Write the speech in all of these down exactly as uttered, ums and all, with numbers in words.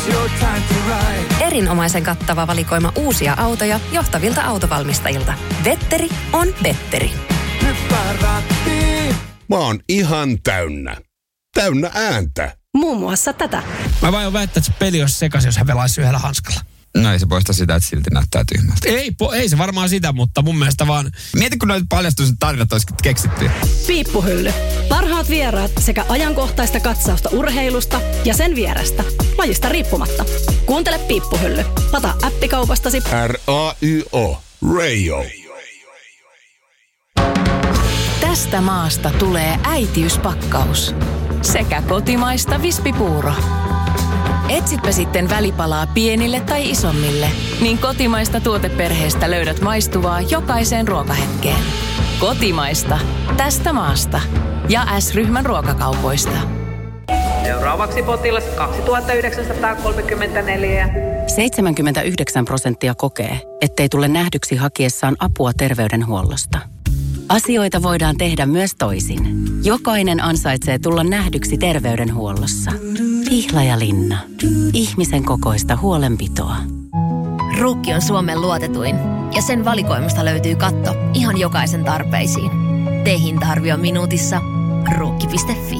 your time to ride. Erinomaisen kattava valikoima uusia autoja johtavilta autovalmistajilta. Vetteri on Vetteri. Hyppää rattiin. Mä oon ihan täynnä. Täynnä ääntä. Muun muassa tätä. Mä vain väittää, että se peli olisi sekas, jos hän pelaisi yhdellä hanskalla. No ei se poista sitä, että silti näyttää tyhmältä. Ei, po, ei se varmaan sitä, mutta mun mielestä vaan... Mieti, kun noita paljastuiset tarinat olisi keksitty. Piippuhylly. Parhaat vieraat sekä ajankohtaista katsausta urheilusta ja sen vierestä. Lajista riippumatta. Kuuntele Piippuhylly. Lataa appikaupastasi. R A Y O. Radio. Tästä maasta tulee äitiyspakkaus. Sekä kotimaista vispipuuro. Etsipä sitten välipalaa pienille tai isommille, niin kotimaista tuoteperheestä löydät maistuvaa jokaiseen ruokahetkeen. Kotimaista. Tästä maasta. Ja S-ryhmän ruokakaupoista. Seuraavaksi potilas kaksituhattayhdeksänsataakolmekymmentäneljä. seitsemänkymmentäyhdeksän prosenttia kokee, ettei tule nähdyksi hakiessaan apua terveydenhuollosta. Asioita voidaan tehdä myös toisin. Jokainen ansaitsee tulla nähdyksi terveydenhuollossa. Pihlajalinna. Ihmisen kokoista huolenpitoa. Ruukki on Suomen luotetuin ja sen valikoimasta löytyy katto ihan jokaisen tarpeisiin. Tee hinta-arvio minuutissa. Ruukki piste fi.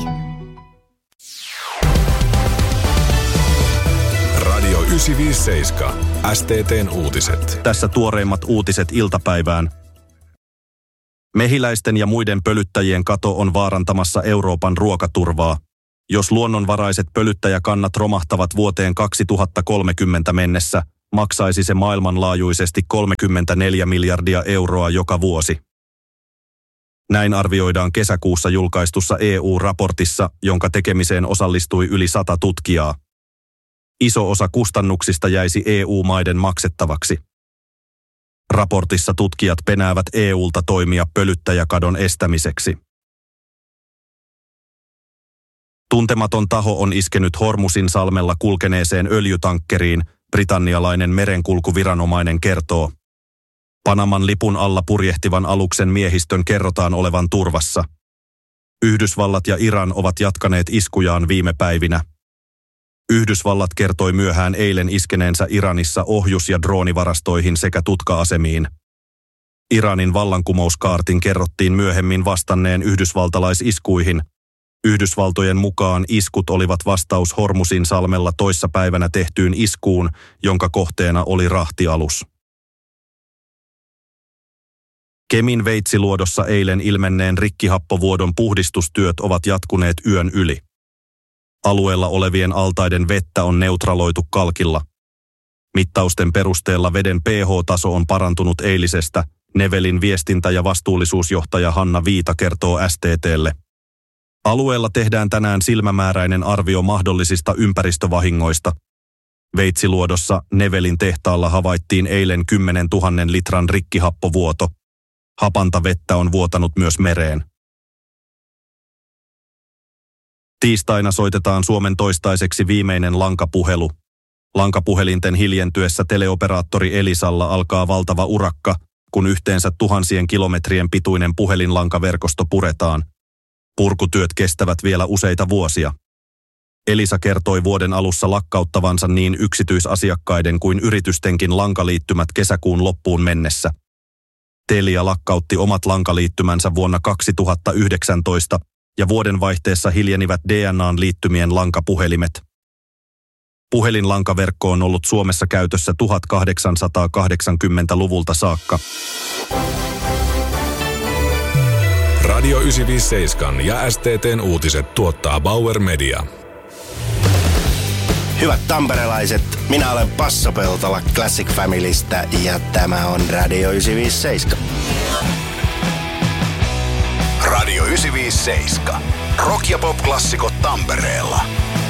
Radio yhdeksänsataaviisikymmentäseitsemän. S T T:n uutiset. Tässä tuoreimmat uutiset iltapäivään. Mehiläisten ja muiden pölyttäjien kato on vaarantamassa Euroopan ruokaturvaa. Jos luonnonvaraiset pölyttäjäkannat romahtavat vuoteen kaksituhattakolmekymmentä mennessä, maksaisi se maailmanlaajuisesti kolmekymmentäneljä miljardia euroa joka vuosi. Näin arvioidaan kesäkuussa julkaistussa E U-raportissa, jonka tekemiseen osallistui yli sata tutkijaa. Iso osa kustannuksista jäisi E U-maiden maksettavaksi. Raportissa tutkijat penäävät E U:lta toimia pölyttäjäkadon estämiseksi. Tuntematon taho on iskenyt Hormusin salmella kulkeneeseen öljytankkeriin, britannialainen merenkulkuviranomainen kertoo. Panaman lipun alla purjehtivan aluksen miehistön kerrotaan olevan turvassa. Yhdysvallat ja Iran ovat jatkaneet iskujaan viime päivinä. Yhdysvallat kertoi myöhään eilen iskeneensä Iranissa ohjus- ja droonivarastoihin sekä tutka-asemiin. Iranin vallankumouskaartin kerrottiin myöhemmin vastanneen yhdysvaltalaisiskuihin. Yhdysvaltojen mukaan iskut olivat vastaus Hormusin salmella toissapäivänä tehtyyn iskuun, jonka kohteena oli rahtialus. Kemin Veitsiluodossa eilen ilmenneen rikkihappovuodon puhdistustyöt ovat jatkuneet yön yli. Alueella olevien altaiden vettä on neutraloitu kalkilla. Mittausten perusteella veden pH-taso on parantunut eilisestä, Nevelin viestintä- ja vastuullisuusjohtaja Hanna Viita kertoo S T T:lle. Alueella tehdään tänään silmämääräinen arvio mahdollisista ympäristövahingoista. Veitsiluodossa Nevelin tehtaalla havaittiin eilen kymmenentuhatta litran rikkihappovuoto. Hapanta vettä on vuotanut myös mereen. Tiistaina soitetaan Suomen toistaiseksi viimeinen lankapuhelu. Lankapuhelinten hiljentyessä teleoperaattori Elisalla alkaa valtava urakka, kun yhteensä tuhansien kilometrien pituinen puhelinlankaverkosto puretaan. Purkutyöt kestävät vielä useita vuosia. Elisa kertoi vuoden alussa lakkauttavansa niin yksityisasiakkaiden kuin yritystenkin lankaliittymät kesäkuun loppuun mennessä. Telia lakkautti omat lankaliittymänsä vuonna kaksituhattayhdeksäntoista ja vuodenvaihteessa hiljenivät D N A:n liittymien lankapuhelimet. Puhelinlankaverkko on ollut Suomessa käytössä tuhatkahdeksansataakahdeksankymmentäluvulta saakka. Radio yhdeksänsataaviisikymmentäseitsemän ja S T T:n uutiset tuottaa Bauer Media. Hyvät tamperelaiset, minä olen Passo Peltola Classic Familystä ja tämä on Radio yhdeksänsataaviisikymmentäseitsemän. Radio yhdeksänsataaviisikymmentäseitsemän. Rock- ja pop-klassikot Tampereella.